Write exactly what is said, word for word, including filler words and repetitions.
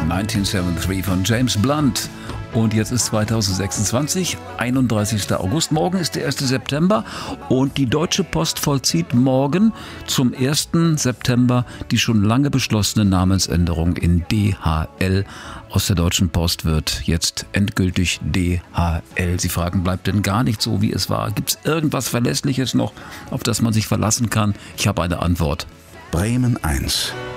neunzehnhundertdreiundsiebzig von James Blunt. Und jetzt ist zweitausendsechsundzwanzig, einunddreißigster August. Morgen ist der erste September und die Deutsche Post vollzieht morgen zum ersten September die schon lange beschlossene Namensänderung in D H L. Aus der Deutschen Post wird jetzt endgültig D H L. Sie fragen, bleibt denn gar nicht so, wie es war? Gibt es irgendwas Verlässliches noch, auf das man sich verlassen kann? Ich habe eine Antwort. Bremen eins.